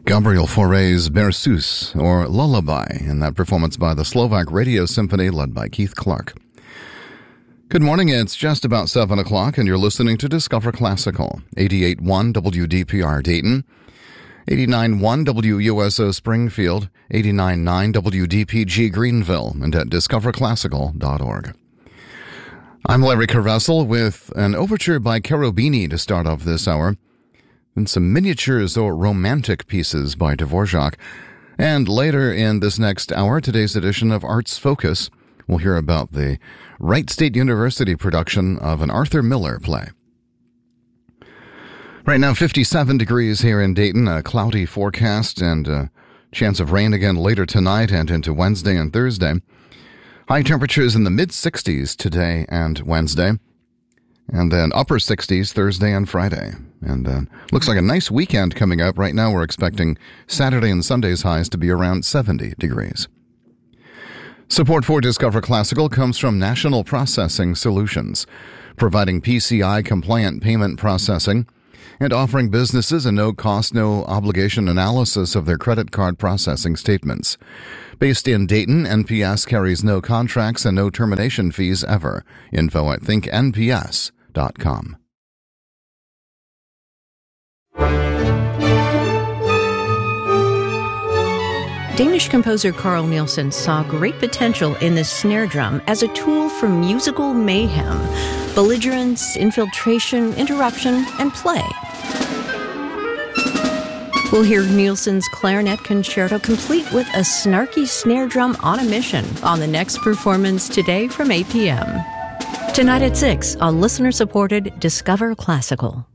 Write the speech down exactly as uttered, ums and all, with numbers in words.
Gabriel Fauré's Berceuse, or Lullaby, in that performance by the Slovak Radio Symphony led by Keith Clark. Good morning, it's just about seven o'clock and you're listening to Discover Classical, eighty-eight point one W D P R Dayton, eighty-nine point one W U S O Springfield, eighty-nine point nine W D P G Greenville, and at discover classical dot org. I'm Larry Carvessel with an overture by Cherubini to start off this hour, and some miniatures or romantic pieces by Dvorak. And later in this next hour, today's edition of Arts Focus, we'll hear about the Wright State University production of an Arthur Miller play. Right now, fifty-seven degrees here in Dayton, a cloudy forecast and a chance of rain again later tonight and into Wednesday and Thursday. High temperatures in the mid-sixties today and Wednesday, and then upper sixties Thursday and Friday. And uh, looks like a nice weekend coming up. Right now we're expecting Saturday and Sunday's highs to be around seventy degrees. Support for Discover Classical comes from National Processing Solutions, providing P C I-compliant payment processing and offering businesses a no-cost, no-obligation analysis of their credit card processing statements. Based in Dayton, N P S carries no contracts and no termination fees ever. Info at think N P S dot com. Danish composer Carl Nielsen saw great potential in the snare drum as a tool for musical mayhem, belligerence, infiltration, interruption, and play. We'll hear Nielsen's clarinet concerto complete with a snarky snare drum on a mission on the next performance today from eight p.m. Tonight at six on listener-supported Discover Classical.